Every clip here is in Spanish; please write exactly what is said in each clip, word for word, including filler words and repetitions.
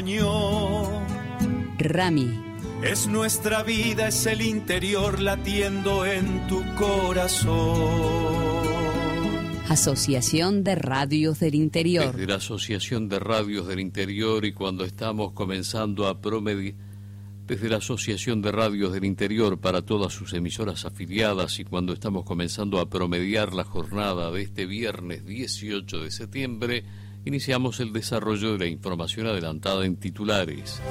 Rami. Es nuestra vida, es el interior latiendo en tu corazón. Asociación de Radios del Interior. Desde la Asociación de Radios del Interior y cuando estamos comenzando a promediar, desde la Asociación de Radios del Interior para todas sus emisoras afiliadas y cuando estamos comenzando a promediar la jornada de este viernes dieciocho de septiembre, iniciamos el desarrollo de la información adelantada en titulares.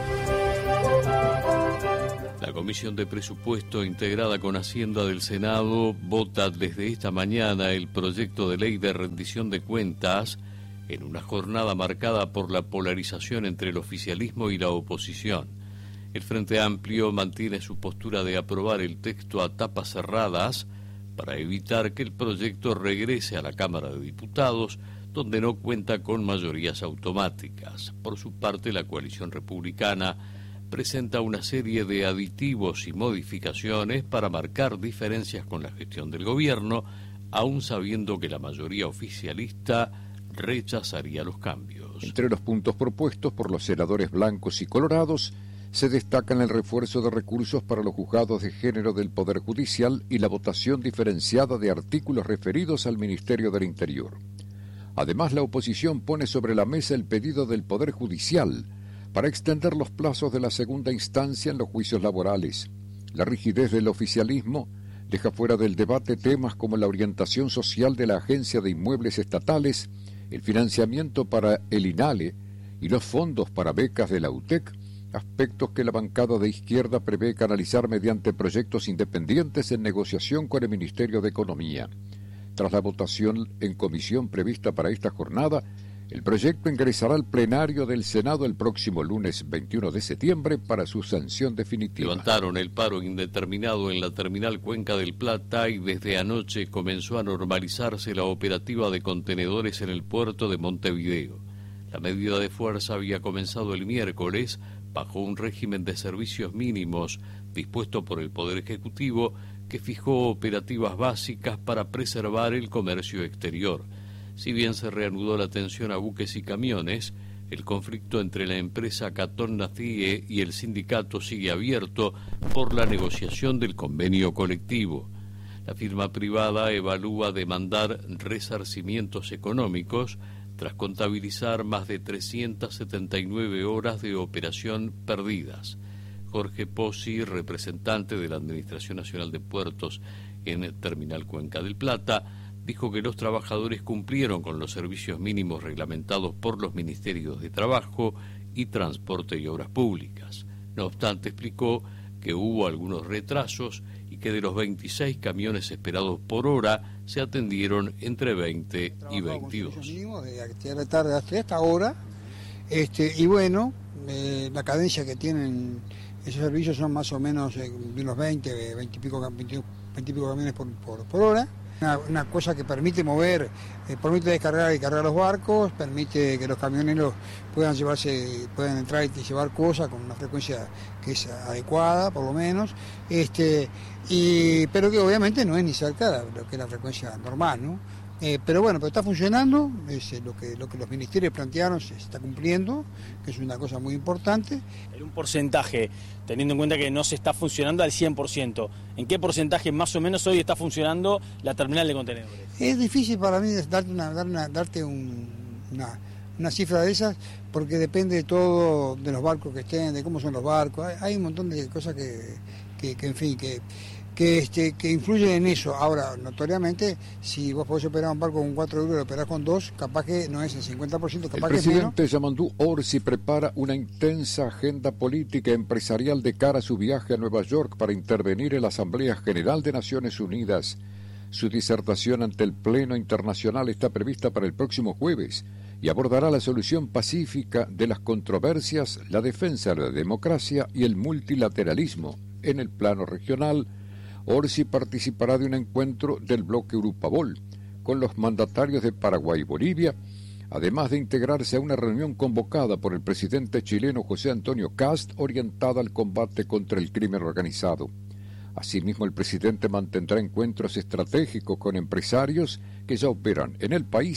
La Comisión de Presupuesto, integrada con Hacienda del Senado, vota desde esta mañana el proyecto de ley de rendición de cuentas en una jornada marcada por la polarización entre el oficialismo y la oposición. El Frente Amplio mantiene su postura de aprobar el texto a tapas cerradas para evitar que el proyecto regrese a la Cámara de Diputados, donde no cuenta con mayorías automáticas. Por su parte, la coalición republicana presenta una serie de aditivos y modificaciones para marcar diferencias con la gestión del gobierno, aún sabiendo que la mayoría oficialista rechazaría los cambios. Entre los puntos propuestos por los senadores blancos y colorados se destacan el refuerzo de recursos para los juzgados de género del Poder Judicial y la votación diferenciada de artículos referidos al Ministerio del Interior. Además, la oposición pone sobre la mesa el pedido del Poder Judicial para extender los plazos de la segunda instancia en los juicios laborales. La rigidez del oficialismo deja fuera del debate temas como la orientación social de la Agencia de Inmuebles Estatales, el financiamiento para el INALE y los fondos para becas de la U T E C, aspectos que la bancada de izquierda prevé canalizar mediante proyectos independientes en negociación con el Ministerio de Economía. Tras la votación en comisión prevista para esta jornada, el proyecto ingresará al plenario del Senado el próximo lunes veintiuno de septiembre para su sanción definitiva. Levantaron el paro indeterminado en la terminal Cuenca del Plata y desde anoche comenzó a normalizarse la operativa de contenedores en el puerto de Montevideo. La medida de fuerza había comenzado el miércoles bajo un régimen de servicios mínimos dispuesto por el Poder Ejecutivo que fijó operativas básicas para preservar el comercio exterior. Si bien se reanudó la atención a buques y camiones, el conflicto entre la empresa Catón Nacie y el sindicato sigue abierto por la negociación del convenio colectivo. La firma privada evalúa demandar resarcimientos económicos tras contabilizar más de trescientas setenta y nueve horas de operación perdidas. Jorge Pozzi, representante de la Administración Nacional de Puertos en el Terminal Cuenca del Plata, dijo que los trabajadores cumplieron con los servicios mínimos reglamentados por los Ministerios de Trabajo y Transporte y Obras Públicas. No obstante, explicó que hubo algunos retrasos y que de los veintiséis camiones esperados por hora se atendieron entre veinte y veintidós. De actividad de tarde hasta esta hora, este, y bueno, eh, la cadencia que tienen esos servicios son más o menos eh, de unos veinte, veinte y pico, veinte, veinte y pico camiones por, por, por hora. Una, una cosa que permite mover, eh, permite descargar y cargar los barcos, permite que los camioneros puedan llevarse, puedan entrar y llevar cosas con una frecuencia que es adecuada, por lo menos, este, y, pero que obviamente no es ni cerca de lo que es la frecuencia normal, ¿no? Eh, pero bueno, pero está funcionando, es eh, lo que lo que los ministerios plantearon se está cumpliendo, que es una cosa muy importante. En un porcentaje, teniendo en cuenta que no se está funcionando al cien por ciento, ¿en qué porcentaje más o menos hoy está funcionando la terminal de contenedores? Es difícil para mí darte una, dar una, darte un, una, una cifra de esas, porque depende de todo, de los barcos que estén, de cómo son los barcos, hay, hay un montón de cosas que, que, que en fin, que... Que, este, que influyen en eso. Ahora, notoriamente, si vos podés operar un barco con cuatro euros y lo operás con dos, capaz que no es el cincuenta por ciento, capaz que es menos. El presidente Yamandú Orsi prepara una intensa agenda política empresarial de cara a su viaje a Nueva York para intervenir en la Asamblea General de Naciones Unidas. Su disertación ante el Pleno Internacional está prevista para el próximo jueves y abordará la solución pacífica de las controversias, la defensa de la democracia y el multilateralismo en el plano regional. Orsi participará de un encuentro del bloque Urupabol con los mandatarios de Paraguay y Bolivia, además de integrarse a una reunión convocada por el presidente chileno José Antonio Kast orientada al combate contra el crimen organizado. Asimismo, el presidente mantendrá encuentros estratégicos con empresarios que ya operan en el país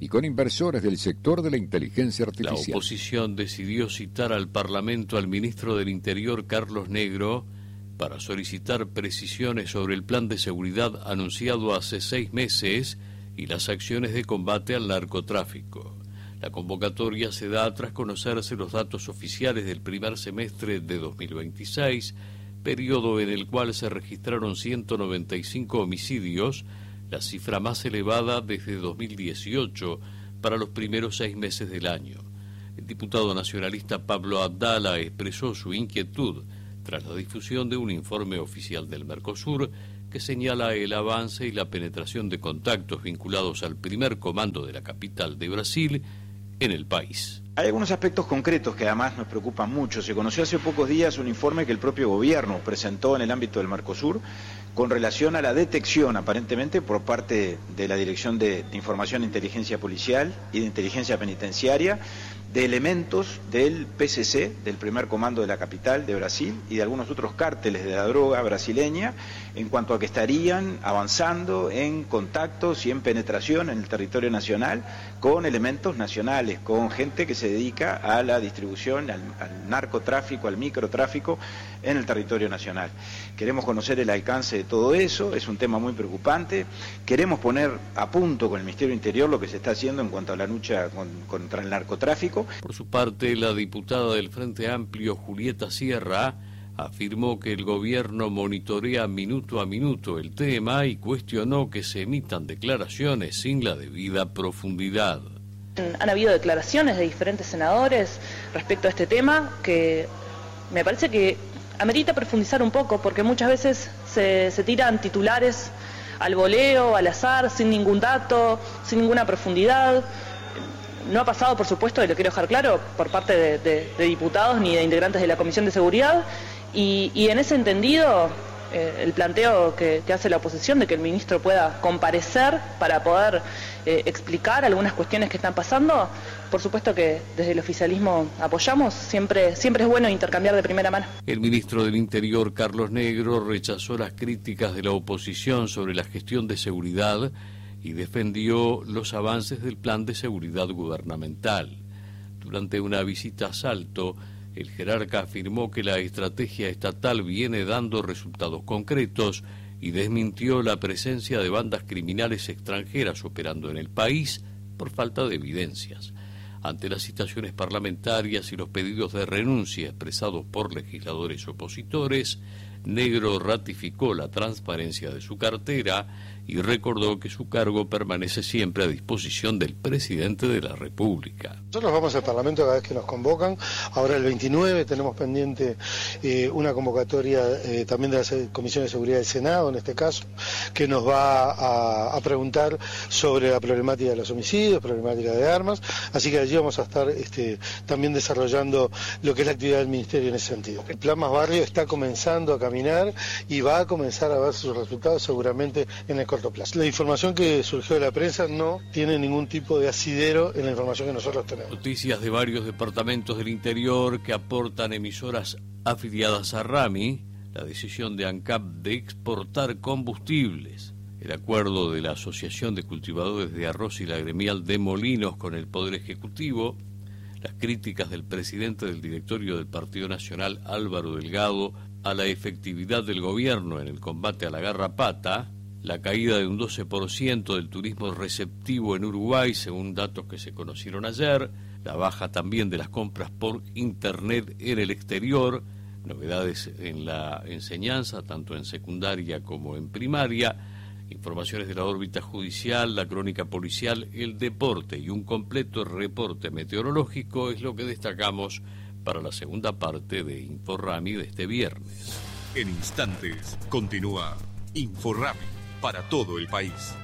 y con inversores del sector de la inteligencia artificial. La oposición decidió citar al Parlamento al ministro del Interior, Carlos Negro, para solicitar precisiones sobre el plan de seguridad anunciado hace seis meses y las acciones de combate al narcotráfico. La convocatoria se da tras conocerse los datos oficiales del primer semestre de dos mil veintiséis, periodo en el cual se registraron ciento noventa y cinco homicidios, la cifra más elevada desde dos mil dieciocho para los primeros seis meses del año. El diputado nacionalista Pablo Abdala expresó su inquietud tras la difusión de un informe oficial del Mercosur que señala el avance y la penetración de contactos vinculados al primer comando de la capital de Brasil en el país. Hay algunos aspectos concretos que además nos preocupan mucho. Se conoció hace pocos días un informe que el propio gobierno presentó en el ámbito del Mercosur con relación a la detección, aparentemente por parte de la Dirección de Información e Inteligencia Policial y de Inteligencia Penitenciaria, de elementos del P C C, del primer comando de la capital de Brasil, y de algunos otros cárteles de la droga brasileña, en cuanto a que estarían avanzando en contactos y en penetración en el territorio nacional con elementos nacionales, con gente que se dedica a la distribución, al, al narcotráfico, al microtráfico en el territorio nacional. Queremos conocer el alcance de todo eso, es un tema muy preocupante. Queremos poner a punto con el Ministerio del Interior lo que se está haciendo en cuanto a la lucha con, contra el narcotráfico. Por su parte, la diputada del Frente Amplio, Julieta Sierra, afirmó que el gobierno monitorea minuto a minuto el tema y cuestionó que se emitan declaraciones sin la debida profundidad. Han habido declaraciones de diferentes senadores respecto a este tema que me parece que amerita profundizar un poco, porque muchas veces se, se tiran titulares al voleo, al azar, sin ningún dato, sin ninguna profundidad. No ha pasado, por supuesto, y lo quiero dejar claro, por parte de, de, de diputados ni de integrantes de la Comisión de Seguridad, y, y en ese entendido, eh, el planteo que, que hace la oposición de que el ministro pueda comparecer para poder eh, explicar algunas cuestiones que están pasando, por supuesto que desde el oficialismo apoyamos, siempre, siempre es bueno intercambiar de primera mano. El ministro del Interior, Carlos Negro, rechazó las críticas de la oposición sobre la gestión de seguridad y defendió los avances del plan de seguridad gubernamental. Durante una visita a Salto, el jerarca afirmó que la estrategia estatal viene dando resultados concretos y desmintió la presencia de bandas criminales extranjeras operando en el país por falta de evidencias. Ante las citaciones parlamentarias y los pedidos de renuncia expresados por legisladores opositores, Negro ratificó la transparencia de su cartera y recordó que su cargo permanece siempre a disposición del presidente de la República. Nosotros vamos al Parlamento cada vez que nos convocan. Ahora el veintinueve tenemos pendiente eh, una convocatoria eh, también de la Comisión de Seguridad del Senado, en este caso, que nos va a, a preguntar sobre la problemática de los homicidios, problemática de armas. Así que allí vamos a estar este, también desarrollando lo que es la actividad del Ministerio en ese sentido. El Plan Más Barrio está comenzando a caminar y va a comenzar a ver sus resultados seguramente en el corto plazo. La información que surgió de la prensa no tiene ningún tipo de asidero en la información que nosotros tenemos. Noticias de varios departamentos del interior que aportan emisoras afiliadas a Rami, la decisión de ANCAP de exportar combustibles, el acuerdo de la Asociación de Cultivadores de Arroz y la gremial de Molinos con el Poder Ejecutivo, las críticas del presidente del directorio del Partido Nacional, Álvaro Delgado, a la efectividad del gobierno en el combate a la garrapata, la caída de un doce por ciento del turismo receptivo en Uruguay, según datos que se conocieron ayer, la baja también de las compras por Internet en el exterior, novedades en la enseñanza, tanto en secundaria como en primaria, informaciones de la órbita judicial, la crónica policial, el deporte y un completo reporte meteorológico es lo que destacamos para la segunda parte de InfoRami de este viernes. En instantes continúa InfoRami para todo el país.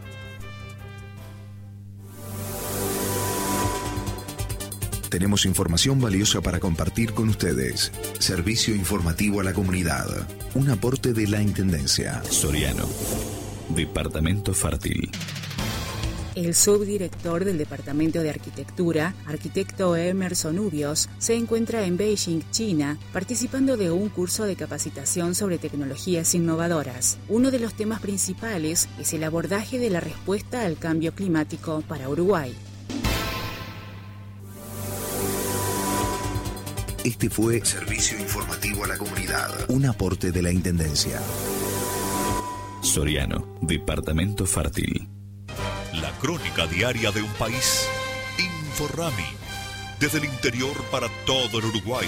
Tenemos información valiosa para compartir con ustedes. Servicio informativo a la comunidad. Un aporte de la Intendencia. Soriano. Departamento Fértil. El subdirector del Departamento de Arquitectura, arquitecto Emerson Ubios, se encuentra en Beijing, China, participando de un curso de capacitación sobre tecnologías innovadoras. Uno de los temas principales es el abordaje de la respuesta al cambio climático para Uruguay. Este fue Servicio Informativo a la Comunidad, un aporte de la Intendencia. Soriano, Departamento Fértil. La crónica diaria de un país. Inforrami. Desde el interior para todo el Uruguay.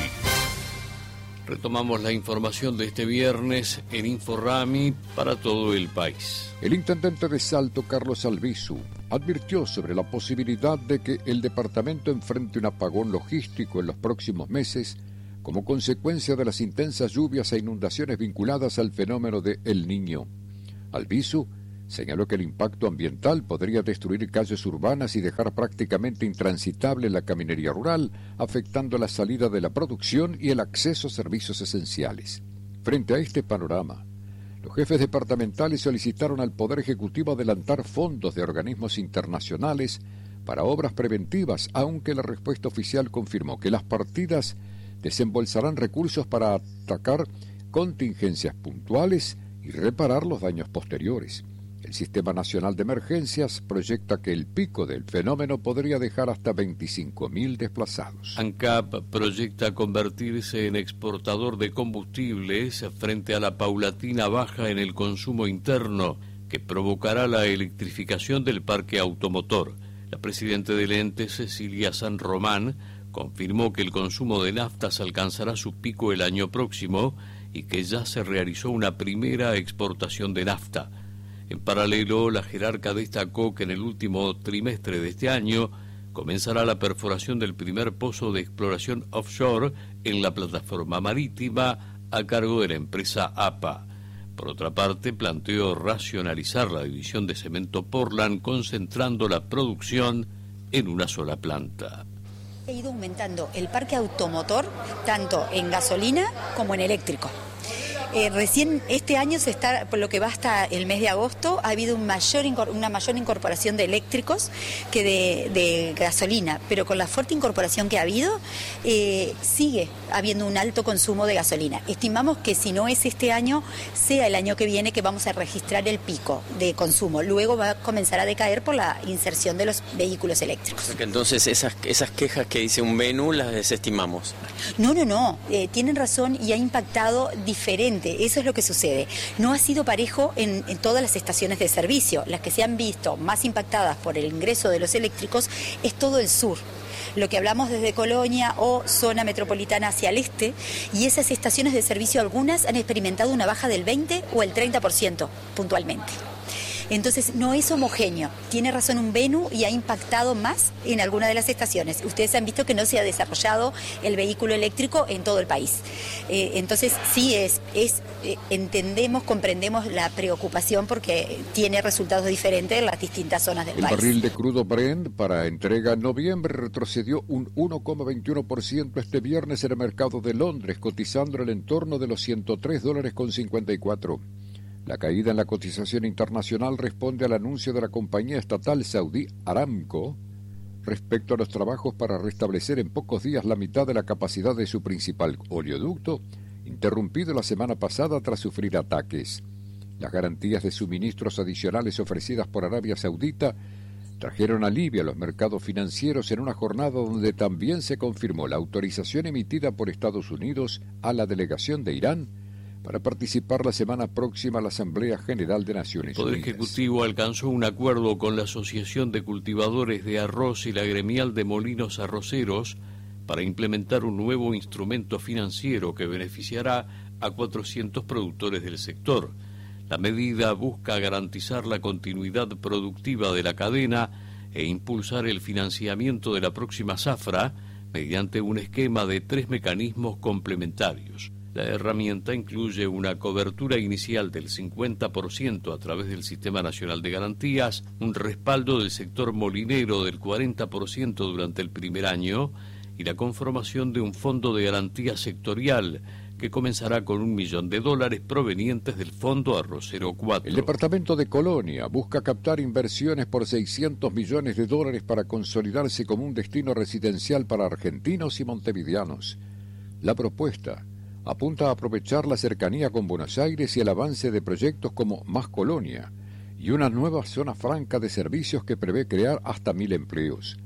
Retomamos la información de este viernes en Inforrami para todo el país. El intendente de Salto, Carlos Albizu, advirtió sobre la posibilidad de que el departamento enfrente un apagón logístico en los próximos meses como consecuencia de las intensas lluvias e inundaciones vinculadas al fenómeno de El Niño. Albizu señaló que el impacto ambiental podría destruir calles urbanas y dejar prácticamente intransitable la caminería rural, afectando la salida de la producción y el acceso a servicios esenciales. Frente a este panorama, los jefes departamentales solicitaron al Poder Ejecutivo adelantar fondos de organismos internacionales para obras preventivas, aunque la respuesta oficial confirmó que las partidas desembolsarán recursos para atacar contingencias puntuales y reparar los daños posteriores. El Sistema Nacional de Emergencias proyecta que el pico del fenómeno podría dejar hasta veinticinco mil desplazados. ANCAP proyecta convertirse en exportador de combustibles frente a la paulatina baja en el consumo interno que provocará la electrificación del parque automotor. La presidenta del ente, Cecilia San Román, confirmó que el consumo de naftas alcanzará su pico el año próximo y que ya se realizó una primera exportación de nafta. En paralelo, la jerarca destacó que en el último trimestre de este año comenzará la perforación del primer pozo de exploración offshore en la plataforma marítima a cargo de la empresa A P A. Por otra parte, planteó racionalizar la división de cemento Portland, concentrando la producción en una sola planta. Ha ido aumentando el parque automotor tanto en gasolina como en eléctrico. Eh, recién este año, se está, por lo que va hasta el mes de agosto, ha habido un mayor, una mayor incorporación de eléctricos que de, de gasolina, pero con la fuerte incorporación que ha habido, eh, sigue habiendo un alto consumo de gasolina. Estimamos que si no es este año, sea el año que viene que vamos a registrar el pico de consumo. Luego va a comenzar a decaer por la inserción de los vehículos eléctricos. O sea que entonces esas, esas quejas que dice un Menú las desestimamos. No, no, no. Eh, tienen razón y ha impactado diferente. Eso es lo que sucede. No ha sido parejo en, en todas las estaciones de servicio. Las que se han visto más impactadas por el ingreso de los eléctricos es todo el sur. Lo que hablamos desde Colonia o zona metropolitana hacia el este, y esas estaciones de servicio algunas han experimentado una baja del veinte o el treinta por ciento puntualmente. Entonces no es homogéneo. Tiene razón un Venu y ha impactado más en alguna de las estaciones. Ustedes han visto que no se ha desarrollado el vehículo eléctrico en todo el país. Eh, entonces sí es, es eh, entendemos, comprendemos la preocupación porque tiene resultados diferentes en las distintas zonas del el país. El barril de crudo Brent para entrega en noviembre retrocedió un uno coma veintiuno por ciento este viernes en el mercado de Londres, cotizando en el entorno de los ciento tres dólares con cincuenta y cuatro. La caída en la cotización internacional responde al anuncio de la compañía estatal saudí Aramco respecto a los trabajos para restablecer en pocos días la mitad de la capacidad de su principal oleoducto, interrumpido la semana pasada tras sufrir ataques. Las garantías de suministros adicionales ofrecidas por Arabia Saudita trajeron alivio a los mercados financieros en una jornada donde también se confirmó la autorización emitida por Estados Unidos a la delegación de Irán para participar la semana próxima a la Asamblea General de Naciones Unidas. El Poder Ejecutivo alcanzó un acuerdo con la Asociación de Cultivadores de Arroz y la Gremial de Molinos Arroceros para implementar un nuevo instrumento financiero que beneficiará a cuatrocientos productores del sector. La medida busca garantizar la continuidad productiva de la cadena e impulsar el financiamiento de la próxima zafra mediante un esquema de tres mecanismos complementarios. La herramienta incluye una cobertura inicial del cincuenta por ciento a través del Sistema Nacional de Garantías, un respaldo del sector molinero del cuarenta por ciento durante el primer año y la conformación de un fondo de garantía sectorial que comenzará con un millón de dólares provenientes del Fondo Arrocero cuatro. El departamento de Colonia busca captar inversiones por seiscientos millones de dólares para consolidarse como un destino residencial para argentinos y montevideanos. La propuesta apunta a aprovechar la cercanía con Buenos Aires y el avance de proyectos como Más Colonia y una nueva zona franca de servicios que prevé crear hasta mil empleos.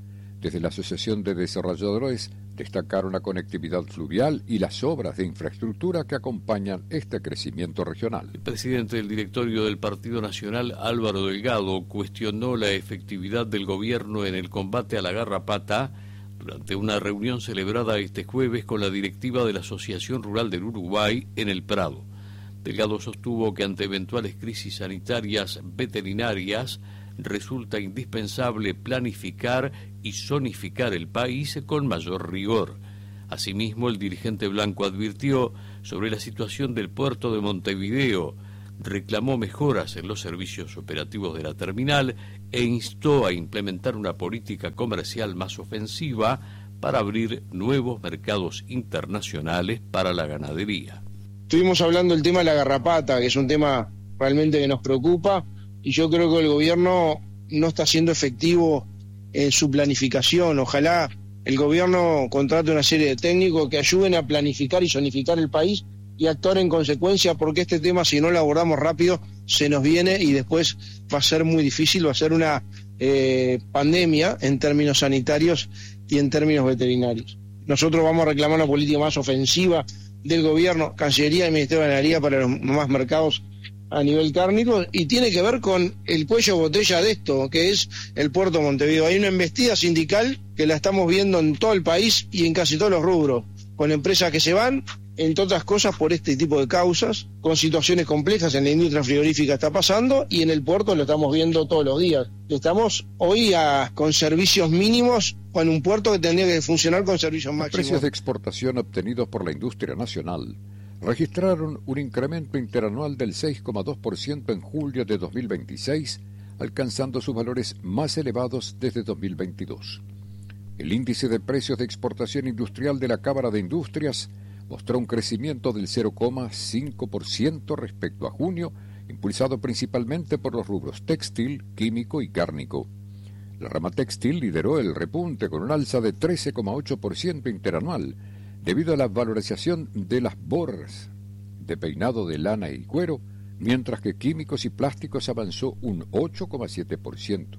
Desde la Asociación de Desarrolladores destacaron la conectividad fluvial y las obras de infraestructura que acompañan este crecimiento regional. El presidente del directorio del Partido Nacional, Álvaro Delgado, cuestionó la efectividad del gobierno en el combate a la garrapata durante una reunión celebrada este jueves con la directiva de la Asociación Rural del Uruguay en el Prado. Delgado sostuvo que ante eventuales crisis sanitarias veterinarias resulta indispensable planificar y zonificar el país con mayor rigor. Asimismo, el dirigente blanco advirtió sobre la situación del puerto de Montevideo, reclamó mejoras en los servicios operativos de la terminal e instó a implementar una política comercial más ofensiva para abrir nuevos mercados internacionales para la ganadería. Estuvimos hablando del tema de la garrapata, que es un tema realmente que nos preocupa, y yo creo que el gobierno no está siendo efectivo en su planificación. Ojalá el gobierno contrate una serie de técnicos que ayuden a planificar y zonificar el país y actuar en consecuencia, porque este tema, si no lo abordamos rápido, se nos viene y después va a ser muy difícil, va a ser una eh, pandemia en términos sanitarios y en términos veterinarios. Nosotros vamos a reclamar una política más ofensiva del gobierno, Cancillería y Ministerio de Ganadería para los más mercados a nivel cárnico, y tiene que ver con el cuello de botella de esto, que es el puerto de Montevideo. Hay una embestida sindical que la estamos viendo en todo el país y en casi todos los rubros, con empresas que se van, entre otras cosas por este tipo de causas, con situaciones complejas en la industria frigorífica está pasando, y en el puerto lo estamos viendo todos los días. Estamos hoy a, con servicios mínimos, con un puerto que tendría que funcionar con servicios máximos. Los precios de exportación obtenidos por la industria nacional registraron un incremento interanual del seis coma dos por ciento en julio de dos mil veintiséis, alcanzando sus valores más elevados desde dos mil veintidós. El índice de precios de exportación industrial de la Cámara de Industrias mostró un crecimiento del cero coma cinco por ciento respecto a junio, impulsado principalmente por los rubros textil, químico y cárnico. La rama textil lideró el repunte con un alza de trece coma ocho por ciento interanual, debido a la valorización de las borras de peinado de lana y cuero, mientras que químicos y plásticos avanzó un ocho coma siete por ciento.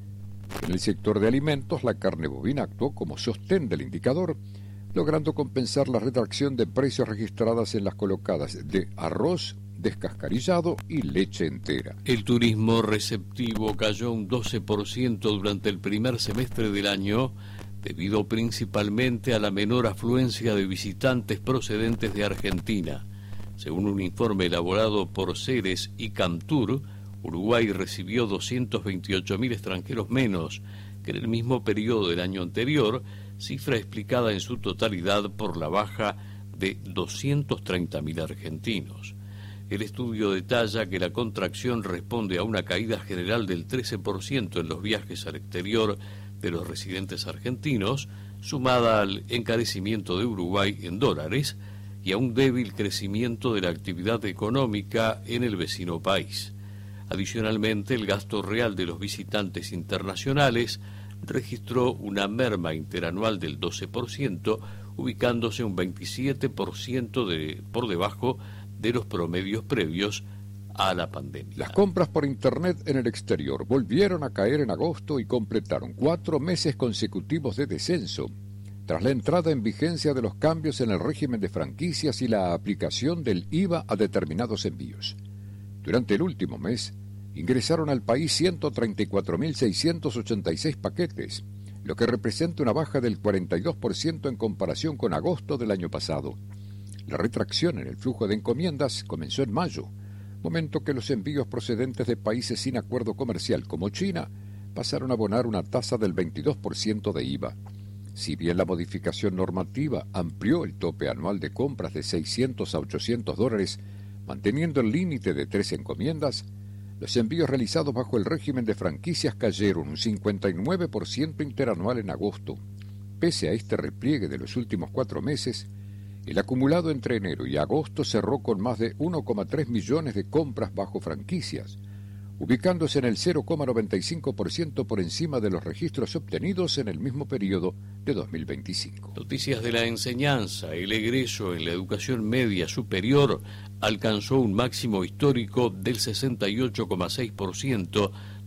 En el sector de alimentos, la carne bovina actuó como sostén del indicador, logrando compensar la retracción de precios registradas en las colocadas de arroz descascarillado y leche entera. El turismo receptivo cayó un doce por ciento durante el primer semestre del año, debido principalmente a la menor afluencia de visitantes procedentes de Argentina. Según un informe elaborado por Ceres y Camtur, Uruguay recibió doscientos veintiocho mil extranjeros menos que en el mismo periodo del año anterior, cifra explicada en su totalidad por la baja de doscientos treinta mil argentinos. El estudio detalla que la contracción responde a una caída general del trece por ciento en los viajes al exterior de los residentes argentinos, sumada al encarecimiento de Uruguay en dólares y a un débil crecimiento de la actividad económica en el vecino país. Adicionalmente, el gasto real de los visitantes internacionales registró una merma interanual del doce por ciento, ubicándose un veintisiete por ciento de, por debajo de los promedios previos a la pandemia. Las compras por Internet en el exterior volvieron a caer en agosto y completaron cuatro meses consecutivos de descenso, tras la entrada en vigencia de los cambios en el régimen de franquicias y la aplicación del I V A a determinados envíos. Durante el último mes, ingresaron al país ciento treinta y cuatro mil seiscientos ochenta y seis paquetes, lo que representa una baja del cuarenta y dos por ciento en comparación con agosto del año pasado. La retracción en el flujo de encomiendas comenzó en mayo, momento que los envíos procedentes de países sin acuerdo comercial como China pasaron a abonar una tasa del veintidós por ciento de I V A. Si bien la modificación normativa amplió el tope anual de compras de seiscientos a ochocientos dólares, manteniendo el límite de tres encomiendas, los envíos realizados bajo el régimen de franquicias cayeron un cincuenta y nueve por ciento interanual en agosto. Pese a este repliegue de los últimos cuatro meses, el acumulado entre enero y agosto cerró con más de uno coma tres millones de compras bajo franquicias, ubicándose en el cero coma noventa y cinco por ciento por encima de los registros obtenidos en el mismo periodo de dos mil veinticinco. Noticias de la enseñanza. El egreso en la educación media superior alcanzó un máximo histórico del sesenta y ocho coma seis por ciento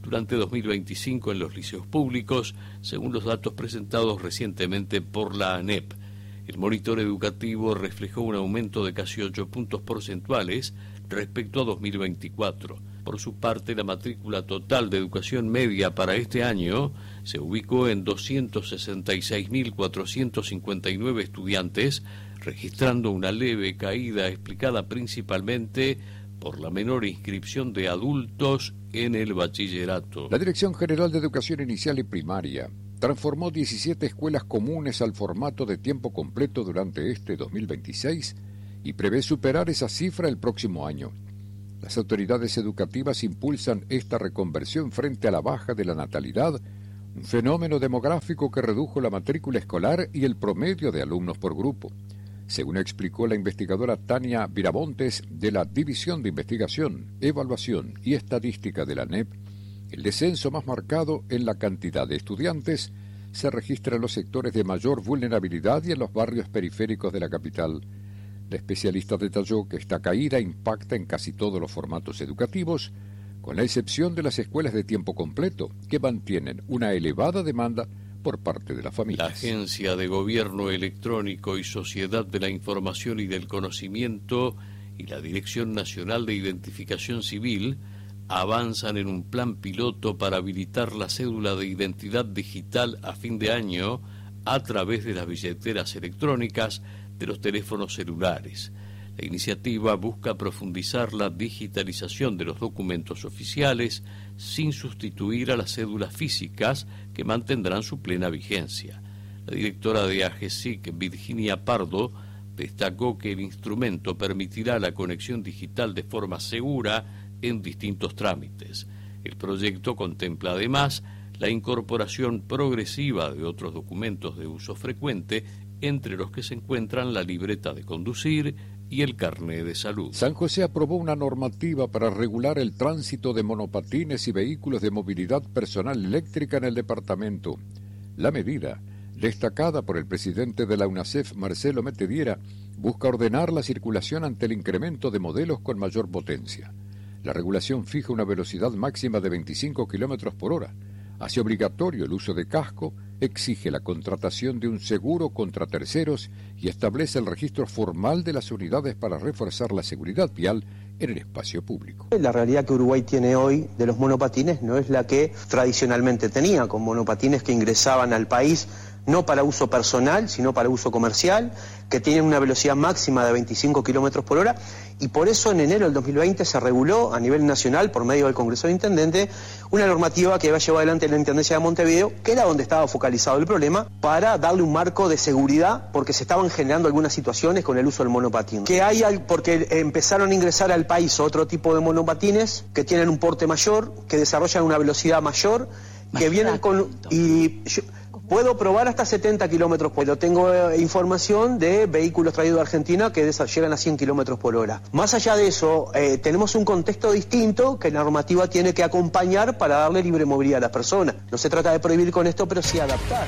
durante dos mil veinticinco en los liceos públicos, según los datos presentados recientemente por la ANEP. El monitor educativo reflejó un aumento de casi ocho puntos porcentuales respecto a dos mil veinticuatro. Por su parte, la matrícula total de educación media para este año se ubicó en doscientos sesenta y seis mil cuatrocientos cincuenta y nueve estudiantes, registrando una leve caída explicada principalmente por la menor inscripción de adultos en el bachillerato. La Dirección General de Educación Inicial y Primaria transformó diecisiete escuelas comunes al formato de tiempo completo durante este dos mil veintiséis y prevé superar esa cifra el próximo año. Las autoridades educativas impulsan esta reconversión frente a la baja de la natalidad, un fenómeno demográfico que redujo la matrícula escolar y el promedio de alumnos por grupo. Según explicó la investigadora Tania Viramontes de la División de Investigación, Evaluación y Estadística de la ANEP, el descenso más marcado en la cantidad de estudiantes se registra en los sectores de mayor vulnerabilidad y en los barrios periféricos de la capital. La especialista detalló que esta caída impacta en casi todos los formatos educativos, con la excepción de las escuelas de tiempo completo, que mantienen una elevada demanda por parte de las familias. La Agencia de Gobierno Electrónico y Sociedad de la Información y del Conocimiento y la Dirección Nacional de Identificación Civil avanzan en un plan piloto para habilitar la cédula de identidad digital a fin de año a través de las billeteras electrónicas de los teléfonos celulares. La iniciativa busca profundizar la digitalización de los documentos oficiales sin sustituir a las cédulas físicas que mantendrán su plena vigencia. La directora de AGESIC, Virginia Pardo, destacó que el instrumento permitirá la conexión digital de forma segura en distintos trámites. El proyecto contempla además la incorporación progresiva de otros documentos de uso frecuente, entre los que se encuentran la libreta de conducir y el carné de salud. San José aprobó una normativa para regular el tránsito de monopatines y vehículos de movilidad personal eléctrica en el departamento. La medida, destacada por el presidente de la UNACEF, Marcelo Metediera, busca ordenar la circulación ante el incremento de modelos con mayor potencia. La regulación fija una velocidad máxima de veinticinco kilómetros por hora, hace obligatorio el uso de casco, exige la contratación de un seguro contra terceros y establece el registro formal de las unidades para reforzar la seguridad vial en el espacio público. La realidad que Uruguay tiene hoy de los monopatines no es la que tradicionalmente tenía, con monopatines que ingresaban al país no para uso personal, sino para uso comercial, que tienen una velocidad máxima de veinticinco kilómetros por hora, y por eso en enero del dos mil veinte se reguló a nivel nacional, por medio del Congreso de Intendentes, una normativa que va a llevar adelante la Intendencia de Montevideo, que era donde estaba focalizado el problema, para darle un marco de seguridad, porque se estaban generando algunas situaciones con el uso del monopatín. Que hay, porque empezaron a ingresar al país otro tipo de monopatines, que tienen un porte mayor, que desarrollan una velocidad mayor, que vienen con... y yo, puedo probar hasta setenta kilómetros por hora. Tengo eh, información de vehículos traídos de Argentina que llegan a cien kilómetros por hora. Más allá de eso, eh, tenemos un contexto distinto que la normativa tiene que acompañar para darle libre movilidad a las personas. No se trata de prohibir con esto, pero sí adaptar.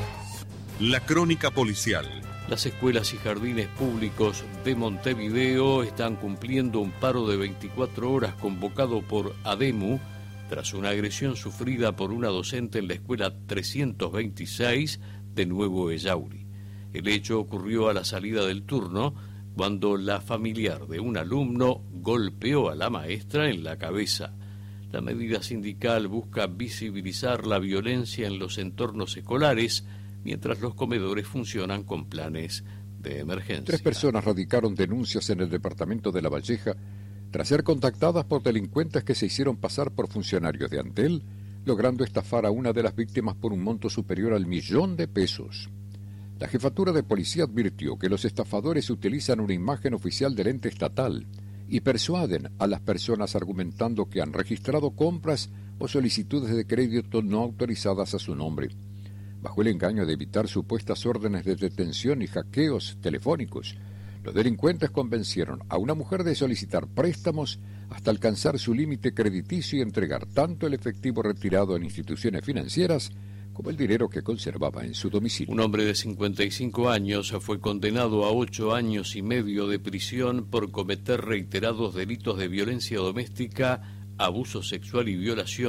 La crónica policial. Las escuelas y jardines públicos de Montevideo están cumpliendo un paro de veinticuatro horas convocado por ADEMU tras una agresión sufrida por una docente en la escuela trescientos veintiséis de Nuevo Ellauri. El hecho ocurrió a la salida del turno, cuando la familiar de un alumno golpeó a la maestra en la cabeza. La medida sindical busca visibilizar la violencia en los entornos escolares, mientras los comedores funcionan con planes de emergencia. Tres personas radicaron denuncias en el departamento de La Valleja tras ser contactadas por delincuentes que se hicieron pasar por funcionarios de Antel, logrando estafar a una de las víctimas por un monto superior al millón de pesos. La jefatura de policía advirtió que los estafadores utilizan una imagen oficial del ente estatal y persuaden a las personas argumentando que han registrado compras o solicitudes de crédito no autorizadas a su nombre, bajo el engaño de evitar supuestas órdenes de detención y hackeos telefónicos. Los delincuentes convencieron a una mujer de solicitar préstamos hasta alcanzar su límite crediticio y entregar tanto el efectivo retirado en instituciones financieras como el dinero que conservaba en su domicilio. Un hombre de cincuenta y cinco años fue condenado a ocho años y medio de prisión por cometer reiterados delitos de violencia doméstica, abuso sexual y violación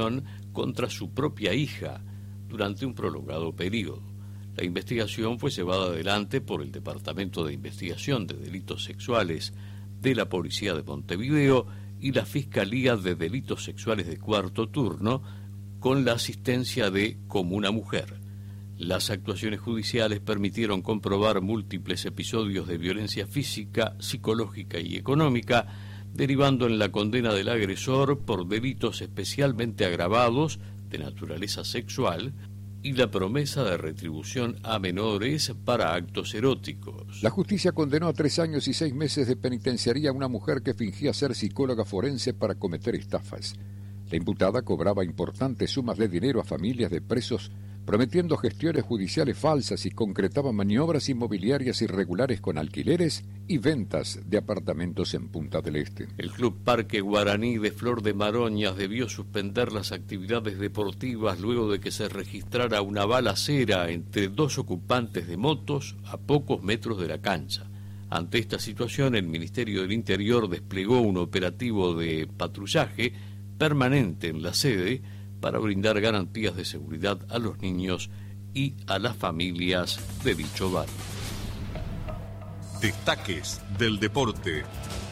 contra su propia hija durante un prolongado periodo. La investigación fue llevada adelante por el Departamento de Investigación de Delitos Sexuales de la Policía de Montevideo y la Fiscalía de Delitos Sexuales de Cuarto Turno, con la asistencia de Como una Mujer. Las actuaciones judiciales permitieron comprobar múltiples episodios de violencia física, psicológica y económica, derivando en la condena del agresor por delitos especialmente agravados de naturaleza sexual y la promesa de retribución a menores para actos eróticos. La justicia condenó a tres años y seis meses de penitenciaría a una mujer que fingía ser psicóloga forense para cometer estafas. La imputada cobraba importantes sumas de dinero a familias de presos, prometiendo gestiones judiciales falsas, y concretaba maniobras inmobiliarias irregulares con alquileres y ventas de apartamentos en Punta del Este. El Club Parque Guaraní de Flor de Maroñas debió suspender las actividades deportivas luego de que se registrara una balacera entre dos ocupantes de motos a pocos metros de la cancha. Ante esta situación, el Ministerio del Interior desplegó un operativo de patrullaje permanente en la sede para brindar garantías de seguridad a los niños y a las familias de dicho barrio. Destaques del deporte.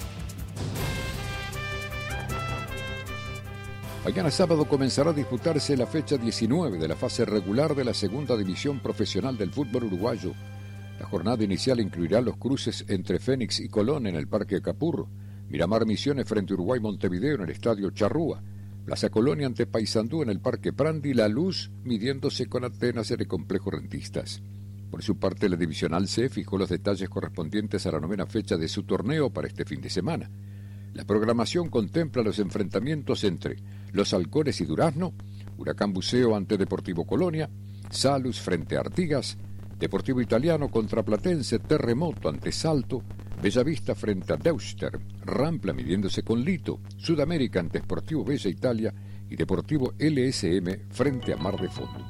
Mañana sábado comenzará a disputarse la fecha diecinueve de la fase regular de la segunda división profesional del fútbol uruguayo. La jornada inicial incluirá los cruces entre Fénix y Colón en el Parque Capurro, Miramar Misiones frente a Uruguay Montevideo en el Estadio Charrúa, Plaza Colonia ante Paysandú en el Parque Prandi, La Luz midiéndose con Atenas en el Complejo Rentistas. Por su parte, la Divisional C fijó los detalles correspondientes a la novena fecha de su torneo para este fin de semana. La programación contempla los enfrentamientos entre Los Halcones y Durazno, Huracán Buceo ante Deportivo Colonia, Salus frente a Artigas, Deportivo Italiano contra Platense, Terremoto ante Salto, Bellavista frente a Deuster, Rampla midiéndose con Lito, Sudamérica ante Sportivo Bella Italia y Deportivo L S M frente a Mar de Fondo.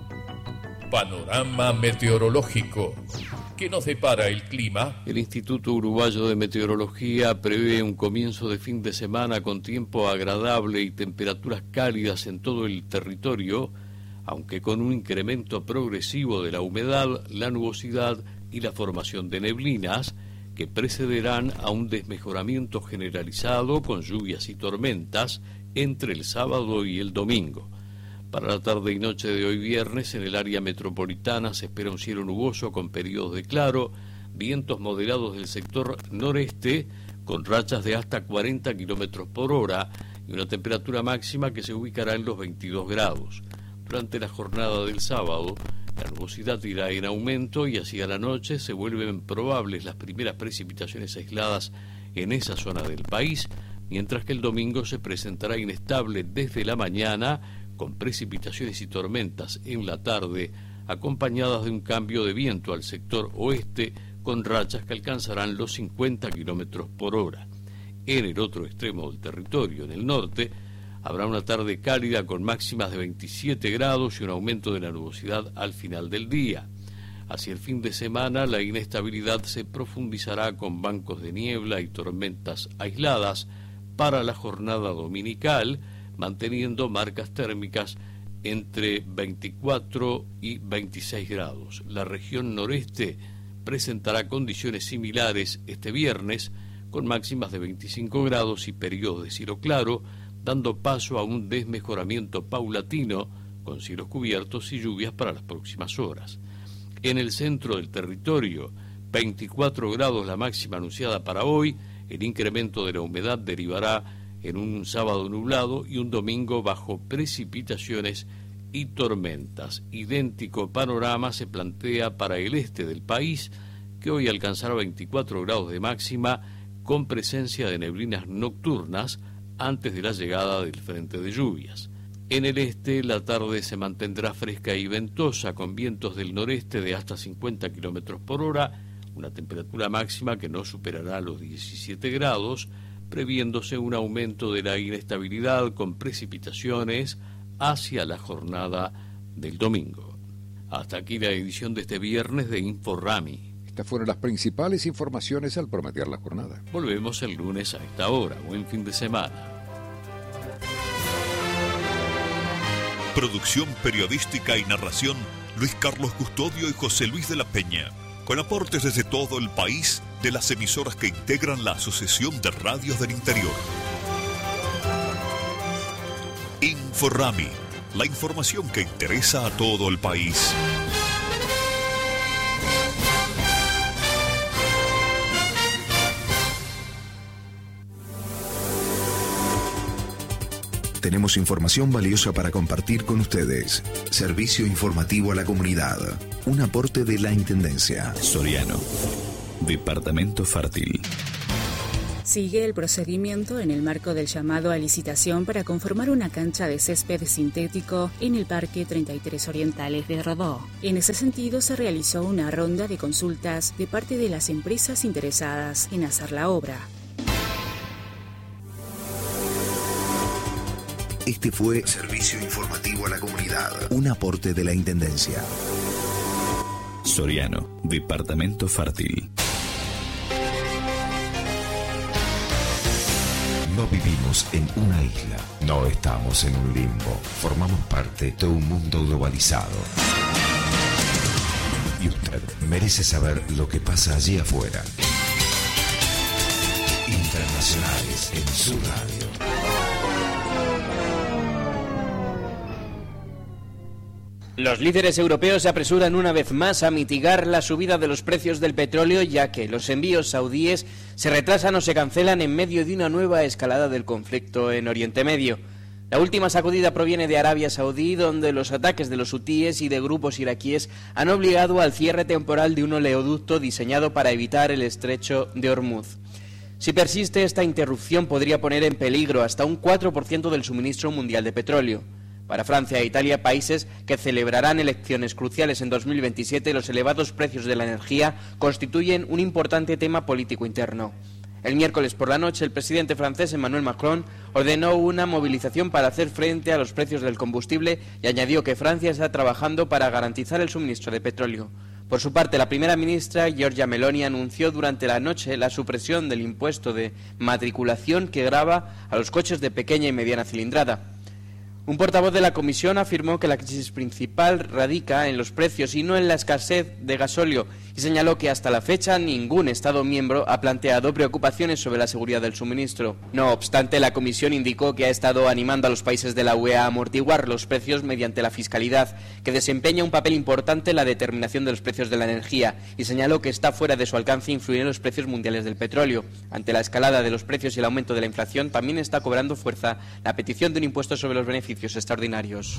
Panorama meteorológico. ¿Qué nos depara el clima? El Instituto Uruguayo de Meteorología prevé un comienzo de fin de semana con tiempo agradable y temperaturas cálidas en todo el territorio, aunque con un incremento progresivo de la humedad, la nubosidad y la formación de neblinas, que precederán a un desmejoramiento generalizado con lluvias y tormentas entre el sábado y el domingo. Para la tarde y noche de hoy viernes, en el área metropolitana se espera un cielo nuboso con periodos de claro, vientos moderados del sector noreste con rachas de hasta cuarenta kilómetros por hora y una temperatura máxima que se ubicará en los veintidós grados. Durante la jornada del sábado, la nubosidad irá en aumento y hacia la noche se vuelven probables las primeras precipitaciones aisladas en esa zona del país, mientras que el domingo se presentará inestable desde la mañana, con precipitaciones y tormentas en la tarde, acompañadas de un cambio de viento al sector oeste, con rachas que alcanzarán los cincuenta kilómetros por hora. En el otro extremo del territorio, en el norte, habrá una tarde cálida con máximas de veintisiete grados y un aumento de la nubosidad al final del día. Hacia el fin de semana, la inestabilidad se profundizará con bancos de niebla y tormentas aisladas para la jornada dominical, manteniendo marcas térmicas entre veinticuatro y veintiséis grados. La región noreste presentará condiciones similares este viernes, con máximas de veinticinco grados y periodos de cielo claro, dando paso a un desmejoramiento paulatino con cielos cubiertos y lluvias para las próximas horas. En el centro del territorio, veinticuatro grados la máxima anunciada para hoy. El incremento de la humedad derivará en un sábado nublado y un domingo bajo precipitaciones y tormentas. Idéntico panorama se plantea para el este del país, que hoy alcanzará veinticuatro grados de máxima con presencia de neblinas nocturnas antes de la llegada del frente de lluvias. En el este, la tarde se mantendrá fresca y ventosa, con vientos del noreste de hasta cincuenta kilómetros por hora, una temperatura máxima que no superará los diecisiete grados, previéndose un aumento de la inestabilidad con precipitaciones hacia la jornada del domingo. Hasta aquí la edición de este viernes de Inforrami. Estas fueron las principales informaciones al promediar la jornada. Volvemos el lunes a esta hora. Buen fin de semana. Producción periodística y narración, Luis Carlos Custodio y José Luis de la Peña. Con aportes desde todo el país de las emisoras que integran la Asociación de Radios del Interior. Inforrami, la información que interesa a todo el país. Tenemos información valiosa para compartir con ustedes. Servicio informativo a la comunidad. Un aporte de la Intendencia. Soriano, Departamento Fértil. Sigue el procedimiento en el marco del llamado a licitación para conformar una cancha de césped sintético en el Parque treinta y tres Orientales de Rodó. En ese sentido, se realizó una ronda de consultas de parte de las empresas interesadas en hacer la obra. Este fue Servicio Informativo a la Comunidad, un aporte de la Intendencia. Soriano, Departamento Fértil. No vivimos en una isla, no estamos en un limbo, formamos parte de un mundo globalizado. Y usted merece saber lo que pasa allí afuera. Internacionales en su radio. Los líderes europeos se apresuran una vez más a mitigar la subida de los precios del petróleo, ya que los envíos saudíes se retrasan o se cancelan en medio de una nueva escalada del conflicto en Oriente Medio. La última sacudida proviene de Arabia Saudí, donde los ataques de los hutíes y de grupos iraquíes han obligado al cierre temporal de un oleoducto diseñado para evitar el estrecho de Hormuz. Si persiste, esta interrupción podría poner en peligro hasta un cuatro por ciento del suministro mundial de petróleo. Para Francia e Italia, países que celebrarán elecciones cruciales en dos mil veintisiete, los elevados precios de la energía constituyen un importante tema político interno. El miércoles por la noche, el presidente francés Emmanuel Macron ordenó una movilización para hacer frente a los precios del combustible y añadió que Francia está trabajando para garantizar el suministro de petróleo. Por su parte, la primera ministra, Giorgia Meloni, anunció durante la noche la supresión del impuesto de matriculación que grava a los coches de pequeña y mediana cilindrada. Un portavoz de la Comisión afirmó que la crisis principal radica en los precios y no en la escasez de gasóleo y señaló que hasta la fecha ningún Estado miembro ha planteado preocupaciones sobre la seguridad del suministro. No obstante, la Comisión indicó que ha estado animando a los países de la U E a amortiguar los precios mediante la fiscalidad, que desempeña un papel importante en la determinación de los precios de la energía, y señaló que está fuera de su alcance influir en los precios mundiales del petróleo. Ante la escalada de los precios y el aumento de la inflación, también está cobrando fuerza la petición de un impuesto sobre los beneficios extraordinarios.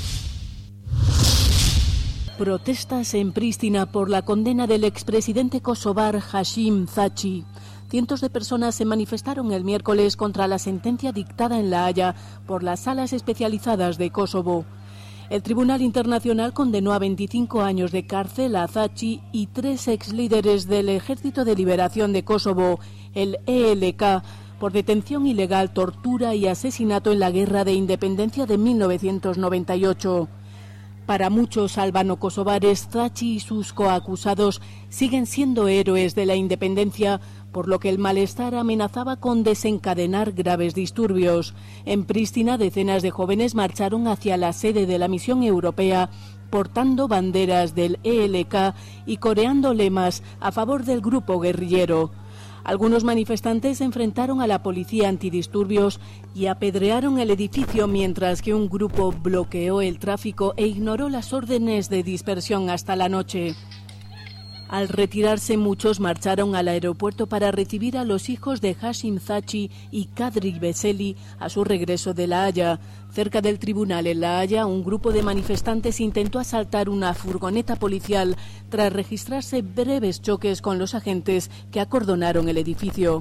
Protestas en Pristina por la condena del expresidente kosovar Hashim Thaçi. Cientos de personas se manifestaron el miércoles contra la sentencia dictada en La Haya por las salas especializadas de Kosovo. El Tribunal Internacional condenó a veinticinco años de cárcel a Thaçi y tres ex líderes del Ejército de Liberación de Kosovo, el E L K, por detención ilegal, tortura y asesinato en la Guerra de Independencia de mil novecientos noventa y ocho. Para muchos albano-kosovares, Thaçi y sus coacusados siguen siendo héroes de la independencia, por lo que el malestar amenazaba con desencadenar graves disturbios. En Pristina, decenas de jóvenes marcharon hacia la sede de la misión europea, portando banderas del E L K y coreando lemas a favor del grupo guerrillero. Algunos manifestantes se enfrentaron a la policía antidisturbios y apedrearon el edificio, mientras que un grupo bloqueó el tráfico e ignoró las órdenes de dispersión hasta la noche. Al retirarse, muchos marcharon al aeropuerto para recibir a los hijos de Hashim Thaçi y Kadri Veseli a su regreso de La Haya. Cerca del tribunal en La Haya, un grupo de manifestantes intentó asaltar una furgoneta policial tras registrarse breves choques con los agentes que acordonaron el edificio.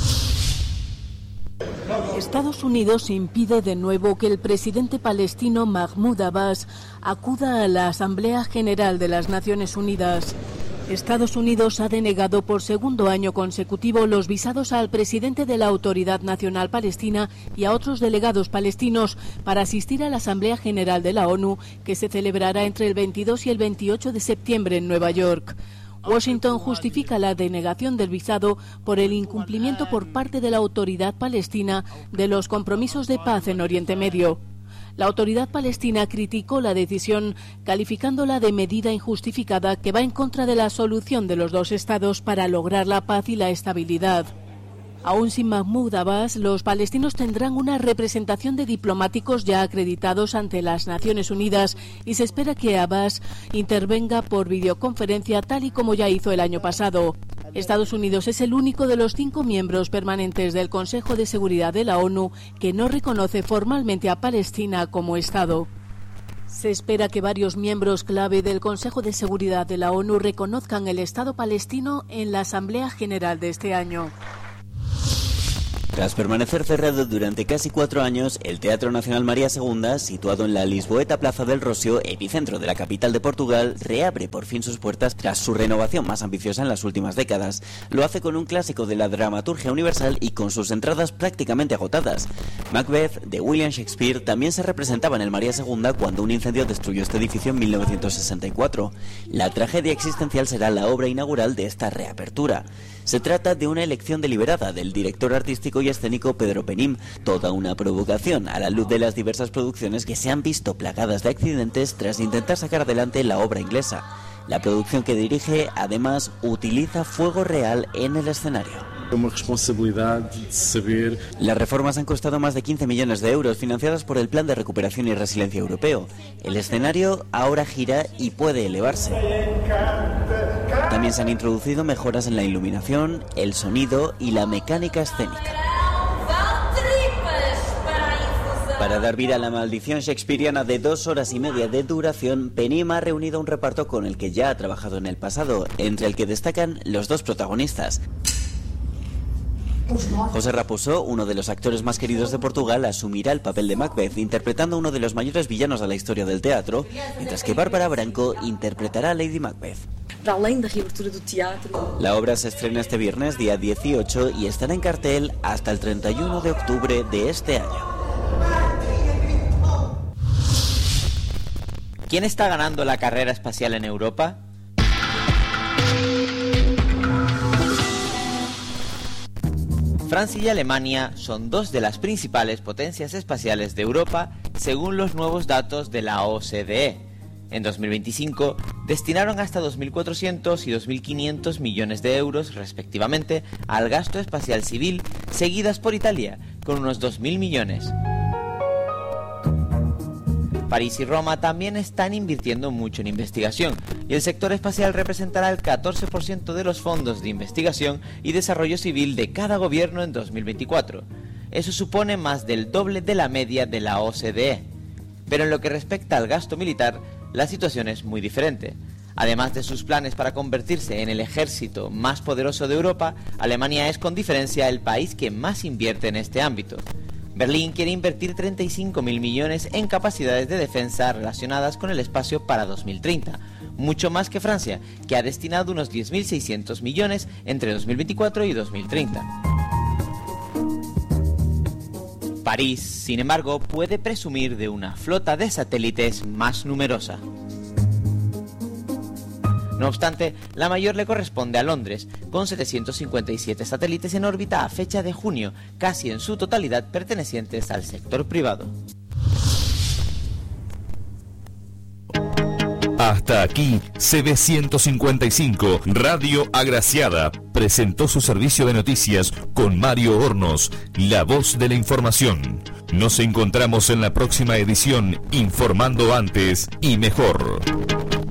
Estados Unidos impide de nuevo que el presidente palestino Mahmoud Abbas acuda a la Asamblea General de las Naciones Unidas. Estados Unidos ha denegado por segundo año consecutivo los visados al presidente de la Autoridad Nacional Palestina y a otros delegados palestinos para asistir a la Asamblea General de la ONU, que se celebrará entre el veintidós y el veintiocho de septiembre en Nueva York. Washington justifica la denegación del visado por el incumplimiento por parte de la Autoridad Palestina de los compromisos de paz en Oriente Medio. La autoridad palestina criticó la decisión, calificándola de medida injustificada que va en contra de la solución de los dos estados para lograr la paz y la estabilidad. Aún sin Mahmoud Abbas, los palestinos tendrán una representación de diplomáticos ya acreditados ante las Naciones Unidas y se espera que Abbas intervenga por videoconferencia tal y como ya hizo el año pasado. Estados Unidos es el único de los cinco miembros permanentes del Consejo de Seguridad de la ONU que no reconoce formalmente a Palestina como Estado. Se espera que varios miembros clave del Consejo de Seguridad de la ONU reconozcan el Estado palestino en la Asamblea General de este año. Tras permanecer cerrado durante casi cuatro años, el Teatro Nacional María segunda, situado en la lisboeta Plaza del Rosio, epicentro de la capital de Portugal, reabre por fin sus puertas tras su renovación más ambiciosa en las últimas décadas. Lo hace con un clásico de la dramaturgia universal y con sus entradas prácticamente agotadas. Macbeth, de William Shakespeare, también se representaba en el María segunda cuando un incendio destruyó este edificio en mil novecientos sesenta y cuatro. La tragedia existencial será la obra inaugural de esta reapertura. Se trata de una elección deliberada del director artístico y escénico Pedro Penim, toda una provocación a la luz de las diversas producciones que se han visto plagadas de accidentes tras intentar sacar adelante la obra inglesa. La producción que dirige, además, utiliza fuego real en el escenario. Una responsabilidad de saber. Las reformas han costado más de quince millones de euros, financiadas por el Plan de Recuperación y Resiliencia Europeo. El escenario ahora gira y puede elevarse. También se han introducido mejoras en la iluminación, el sonido y la mecánica escénica. Para dar vida a la maldición shakespeariana de dos horas y media de duración, Penim ha reunido un reparto con el que ya ha trabajado en el pasado, entre el que destacan los dos protagonistas. José Raposo, uno de los actores más queridos de Portugal, asumirá el papel de Macbeth, interpretando a uno de los mayores villanos de la historia del teatro, mientras que Bárbara Branco interpretará a Lady Macbeth. La obra se estrena este viernes, día dieciocho, y estará en cartel hasta el treinta y uno de octubre de este año. ¿Quién está ganando la carrera espacial en Europa? Francia y Alemania son dos de las principales potencias espaciales de Europa, según los nuevos datos de la O C D E. En dos mil veinticinco destinaron hasta dos mil cuatrocientos y dos mil quinientos millones de euros, respectivamente, al gasto espacial civil, seguidas por Italia, con unos dos mil millones. París y Roma también están invirtiendo mucho en investigación, y el sector espacial representará el catorce por ciento de los fondos de investigación y desarrollo civil de cada gobierno en dos mil veinticuatro. Eso supone más del doble de la media de la O C D E. Pero en lo que respecta al gasto militar, la situación es muy diferente. Además de sus planes para convertirse en el ejército más poderoso de Europa, Alemania es con diferencia el país que más invierte en este ámbito. Berlín quiere invertir treinta y cinco mil millones en capacidades de defensa relacionadas con el espacio para dos mil treinta, mucho más que Francia, que ha destinado unos diez mil seiscientos millones entre dos mil veinticuatro y dos mil treinta. París, sin embargo, puede presumir de una flota de satélites más numerosa. No obstante, la mayor le corresponde a Londres, con setecientos cincuenta y siete satélites en órbita a fecha de junio, casi en su totalidad pertenecientes al sector privado. Hasta aquí, C B ciento cincuenta y cinco, Radio Agraciada, presentó su servicio de noticias con Mario Hornos, la voz de la información. Nos encontramos en la próxima edición, informando antes y mejor.